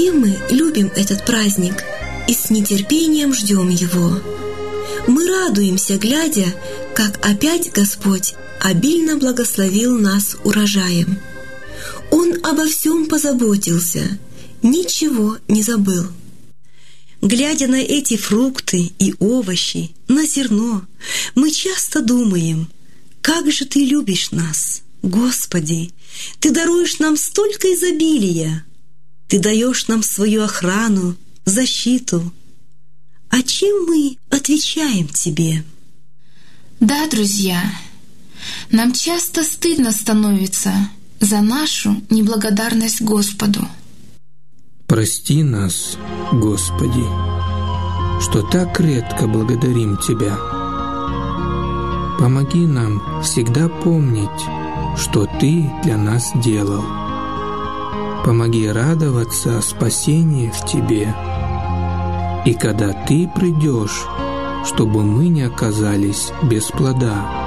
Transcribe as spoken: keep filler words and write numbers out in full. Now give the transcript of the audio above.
Все мы любим этот праздник и с нетерпением ждем его. Мы радуемся, глядя, как опять Господь обильно благословил нас урожаем. Он обо всем позаботился, ничего не забыл. Глядя на эти фрукты и овощи, на зерно, мы часто думаем: как же Ты любишь нас, Господи! Ты даруешь нам столько изобилия, Ты даешь нам свою охрану, защиту. А чем мы отвечаем Тебе? Да, друзья, нам часто стыдно становится за нашу неблагодарность Господу. Прости нас, Господи, что так редко благодарим Тебя. Помоги нам всегда помнить, что Ты для нас делал. Помоги радоваться о спасении в Тебе. И когда Ты придешь, чтобы мы не оказались без плода,